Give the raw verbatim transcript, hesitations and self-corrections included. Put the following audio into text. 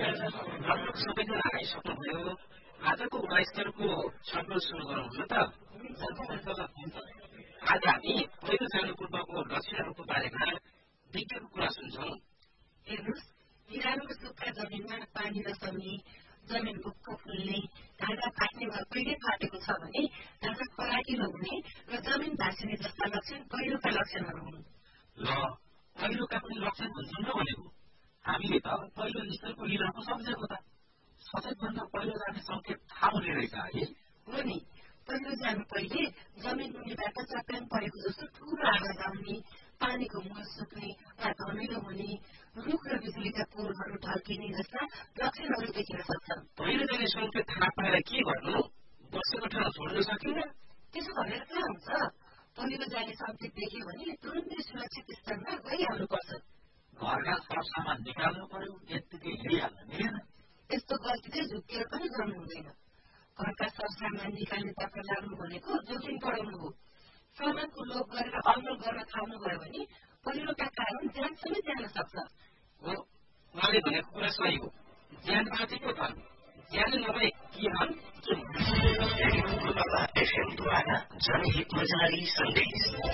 लगभग सबैजना आइसक्नुभयो। आजको उडाइस्तरको छलफल सुरु गरौँ न त। आज हामी पहिरो जानु पूर्वको लक्षणहरूको बारेमा विज्ञको कुरा सुन्छौँ। हेर्नुहोस्, बिरालोको सुक्खा जमिनमा पानी नसर्ने, जमिन भुक्क फुल्ने, ढाँडा फाट्ने वा कहिले फाटेको छ भने ढाँडा फराकिलो हुने र जमिन भाँसिने जस्ता लक्षण पहिरोका लक्षणहरू हुन्। ल, पहिरोका पनि लक्षण भन्छौँ न भनेको। हामीले त पहिलो स्तरको लिडरको सम्झेको त। सचेतभन्दा पहिरो जाने सङ्केत थाहा हुने रहेछ है। हो नि, पहिरो जानु पहिले जमिन मुनिबाट चट्याङ परेको जस्तो ठुलो आवाज आउने, पानीको मुहान सुक्ने वा धमिलो हुने, रुख र बिजुलीका पोलहरू ढल्किने जस्ता लक्षणहरू देखिन सक्छन्। पहिरो जाने सङ्केत थाहा पाएर के गर्नु? बसेको ठाउँ छोड्न सकिन्न? त्यसो भनेर कहाँ हुन्छ? पहिरो जाने सङ्केत देख्यो भने तुरुन्तै सुरक्षित स्थानमा गइहाल्नुपर्छ। घरका सरसामान निकाल्नु पर्यो, यत्तिकै हिँडिहाल्न मिलेन। यस्तो गल्ती चाहिँ झुक्किएर पनि गर्नु हुँदैन। घरका सरसामान निकाल्नेतर्फ लाग्नु भनेको जोखिम बढाउनु हो। सामानको लोभ गरेर अल्मल गर्न थाल्नुभयो भने पहिरोका कारण ज्यान समेत जान सक्छ। हो, उहाँले भनेको कुरा सही हो। ज्यान बाँचेको धन, ज्यान नभए के धन? एफएमद्वारा जनहितमा जारी सन्देश।